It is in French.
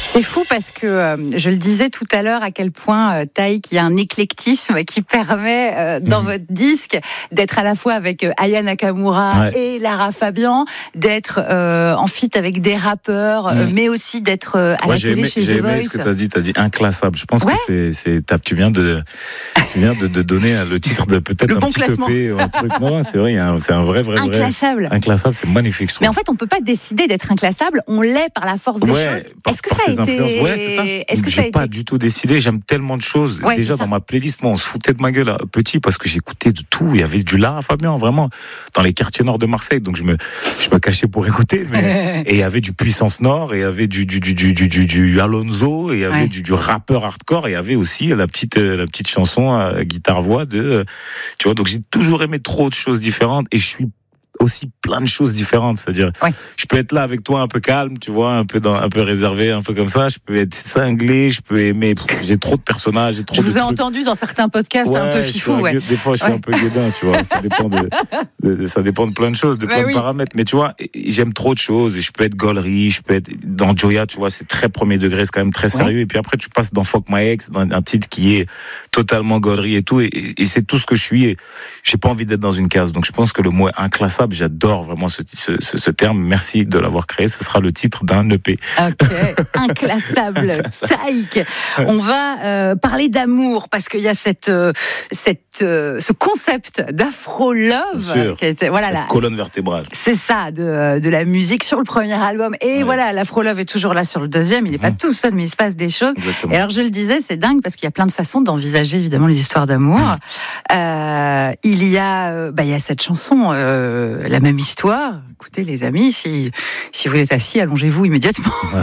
C'est fou parce que je le disais tout à l'heure à quel point Taïk, il y a un éclectisme qui permet dans votre disque d'être à la fois avec Aya Nakamura et Lara Fabian, d'être en feat avec des rappeurs, mais aussi d'être à la télé chez The Voice. J'ai aimé ce que t'as dit inclassable. Je pense que tu viens de donner le titre de peut-être un petit EP ou un truc. Non, c'est vrai, c'est un vrai. Inclassable. Inclassable, c'est magnifique. Mais en fait, on peut pas décider d'être inclassable. On l'est par la force des choses. Est-ce que ça a été... Ouais, c'est ça. J'ai pas du tout décidé. J'aime tellement de choses. Déjà, dans ma playlist, moi, on se foutait de ma gueule petit parce que j'écoutais de tout. Il y avait du Lara Fabian, vraiment, dans les quartiers nord de Marseille. Donc, je me cachais pour écouter. Et il y avait du Puissance Nord, et il y avait du Alonso, et il y avait du rappeur hardcore, et il y avait aussi la petite chanson à guitare-voix tu vois. Donc, j'ai toujours aimé trop de choses différentes, et je suis aussi plein de choses différentes, c'est-à-dire je peux être là avec toi un peu calme, tu vois, un peu réservé, un peu comme ça, je peux être cinglé, je peux aimer, j'ai trop de personnages, j'ai trop de trucs. Je vous ai entendu dans certains podcasts un peu fifou, des fois je suis un peu guédin, tu vois, ça dépend de plein de choses, de plein de paramètres, mais tu vois, j'aime trop de choses, et je peux être gaulerie, je peux être dans Joya, tu vois, c'est très premier degré, c'est quand même très sérieux, et puis après tu passes dans Fuck My Ex, dans un titre qui est totalement gaulerie et tout, et c'est tout ce que je suis, et j'ai pas envie d'être dans une case, donc je pense que le mot est inclassable. J'adore vraiment ce terme. Merci de l'avoir créé. Ce sera le titre d'un EP. Ok, inclassable. Taïk. On va parler d'amour parce qu'il y a ce concept d'afro-love qui était la colonne vertébrale. C'est ça, de la musique sur le premier album. Et voilà, l'afro-love est toujours là sur le deuxième. Il n'est pas tout seul, mais il se passe des choses. Exactement. Et alors, je le disais, c'est dingue parce qu'il y a plein de façons d'envisager évidemment les histoires d'amour. Il y a cette chanson. La même histoire. Écoutez, les amis, si vous êtes assis, allongez-vous immédiatement.